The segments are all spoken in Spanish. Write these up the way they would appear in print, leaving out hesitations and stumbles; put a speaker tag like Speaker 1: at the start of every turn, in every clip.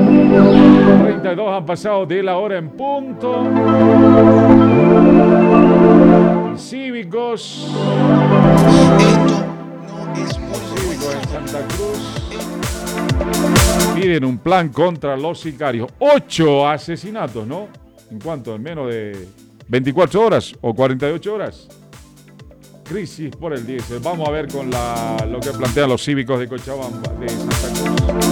Speaker 1: 32 han pasado de la hora en punto. Cívicos.
Speaker 2: Esto no es
Speaker 1: Cívicos en Santa Cruz piden un plan contra los sicarios. 8 asesinatos, ¿no? ¿En cuánto? ¿En menos de 24 horas o 48 horas? Crisis por el diésel. Vamos a ver con lo que plantean los cívicos de Cochabamba, de Santa Cruz.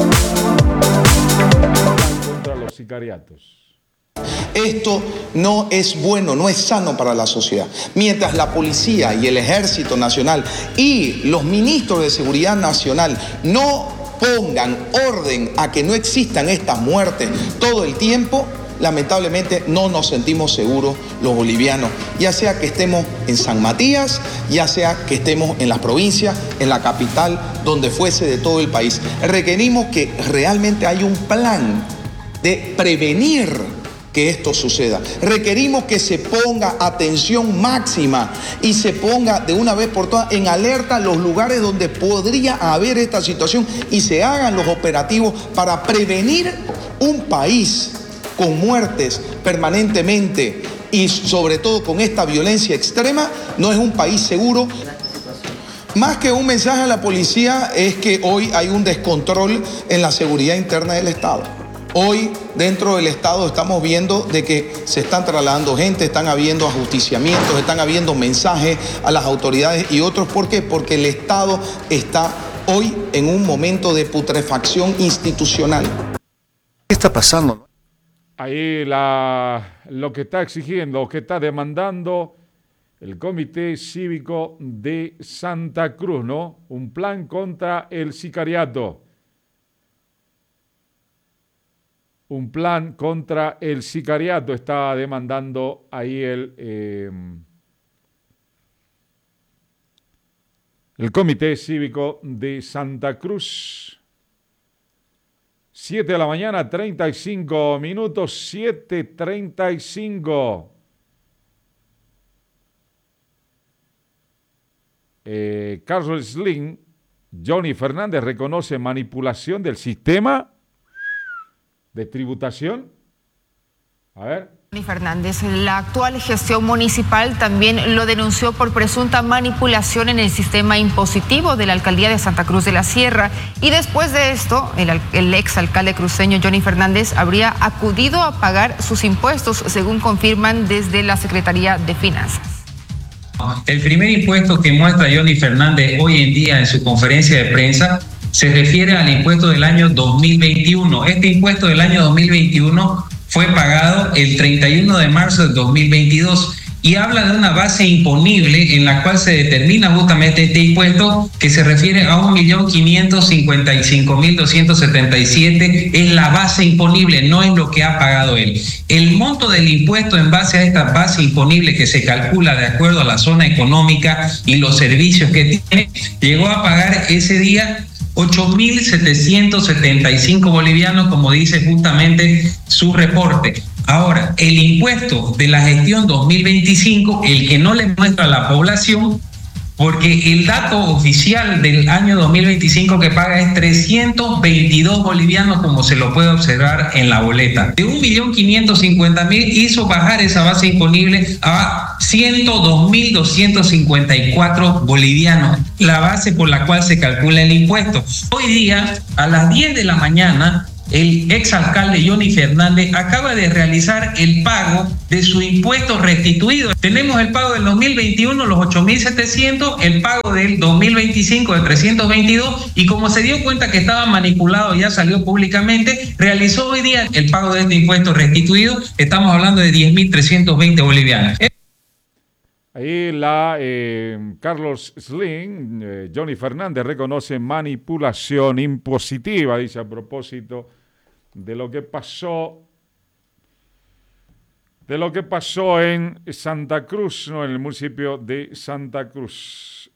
Speaker 1: Plan contra los sicariatos.
Speaker 2: Esto no es bueno, no es sano para la sociedad. Mientras la policía y el Ejército Nacional y los ministros de Seguridad Nacional no pongan orden a que no existan estas muertes todo el tiempo, lamentablemente no nos sentimos seguros los bolivianos, ya sea que estemos en San Matías, ya sea que estemos en las provincias, en la capital, donde fuese de todo el país. Requerimos que realmente haya un plan de prevenir que esto suceda. Requerimos que se ponga atención máxima y se ponga de una vez por todas en alerta los lugares donde podría haber esta situación y se hagan los operativos para prevenir un país con muertes permanentemente y sobre todo con esta violencia extrema. No es un país seguro. Más que un mensaje a la policía es que hoy hay un descontrol en la seguridad interna del Estado. Hoy dentro del Estado estamos viendo de que se están trasladando gente, están habiendo ajusticiamientos, están habiendo mensajes a las autoridades y otros. ¿Por qué? Porque el Estado está hoy en un momento de putrefacción institucional.
Speaker 3: ¿Qué está pasando?
Speaker 1: Ahí lo que está exigiendo, lo que está demandando el Comité Cívico de Santa Cruz, ¿no? Un plan contra el sicariato. Un plan contra el sicariato está demandando ahí el Comité Cívico de Santa Cruz. 7 de la mañana, 35 minutos, 7:35. Carlos Slim, Johnny Fernández reconoce manipulación del sistema de tributación. A ver.
Speaker 4: Johnny Fernández, la actual gestión municipal también lo denunció por presunta manipulación en el sistema impositivo de la alcaldía de Santa Cruz de la Sierra. Y después de esto, el exalcalde cruceño Johnny Fernández habría acudido a pagar sus impuestos, según confirman desde la Secretaría de Finanzas.
Speaker 5: El primer impuesto que muestra Johnny Fernández hoy en día en su conferencia de prensa se refiere al impuesto del año 2021. Este impuesto del año 2021 fue pagado el 31 de marzo de 2022 y habla de una base imponible en la cual se determina justamente este impuesto, que se refiere a 1.555.277. Es la base imponible, no es lo que ha pagado él. El monto del impuesto en base a esta base imponible, que se calcula de acuerdo a la zona económica y los servicios que tiene, llegó a pagar ese día 8.775 bolivianos, como dice justamente su reporte. Ahora, el impuesto de la gestión 2025, el que no le muestra a la población, porque el dato oficial del año 2025 que paga es 322 bolivianos, como se lo puede observar en la boleta. De 1.550.000 hizo bajar esa base imponible a 102.254 bolivianos, la base por la cual se calcula el impuesto. Hoy día, a las 10 de la mañana, el exalcalde Johnny Fernández acaba de realizar el pago de su impuesto restituido. Tenemos el pago del 2021, los 8.700, el pago del 2025 de 322, y como se dio cuenta que estaba manipulado, ya salió públicamente, realizó hoy día el pago de este impuesto restituido. Estamos hablando de 10.320 bolivianos.
Speaker 1: Ahí Carlos Slim, Johnny Fernández reconoce manipulación impositiva, dice, a propósito de lo que pasó en Santa Cruz, ¿no? En el municipio de Santa Cruz.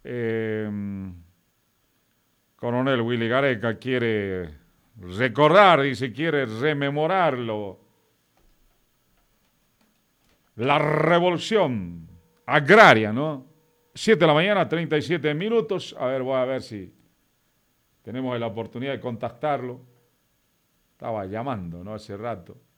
Speaker 1: Coronel Willy Gareca quiere recordar, dice, quiere rememorarlo. La revolución agraria, ¿no? 7 de la mañana, 37 minutos. A ver, voy a ver si tenemos la oportunidad de contactarlo. Estaba llamando, ¿no? Hace rato.